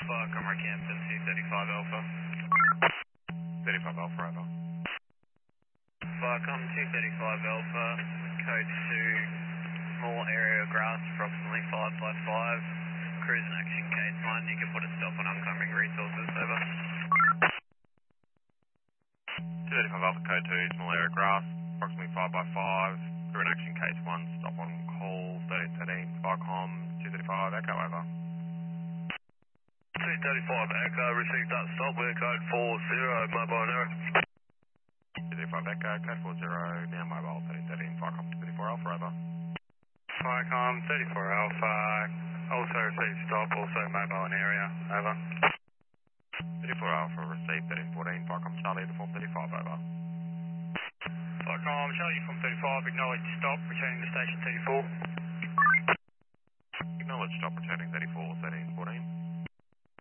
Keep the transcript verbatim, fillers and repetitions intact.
Fuck, I'm Rockhampton, two thirty-five Alpha. thirty-five Alpha, over. Fuck, I'm two thirty-five Alpha, code two, small area of grass, approximately five by five, cruise and action case one, you can put a stop on oncoming resources, over. two thirty-five Alpha, code two, small area grass, approximately five by five, crew in action case one, stop on call, thirteen thirteen, Vicom, two thirty-five, echo, over. two thirty-five Echo, received that stop, we're code four zero, mobile and error. two thirty-five echo, code four zero, now mobile, thirteen thirteen, Vicom, two thirty-four Alpha, over. Vicom, thirty-four Alpha, also received stop, also mobile and area, over. thirty-four Alpha, received thirteen fourteen, Vicom, Charlie, to form thirty-five, over. Vicom, Charlie from thirty-five, acknowledge stop, returning to station thirty-four. Acknowledge stop, returning thirty-four.